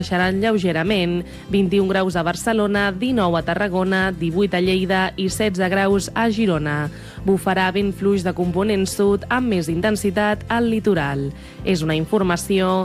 baixaran lleugerament, 21 graus a Barcelona, 19 a Tarragona, 18 a Lleida i 16 graus a Girona. Bufarà vent fluix de component sud amb més intensitat al litoral. És una informació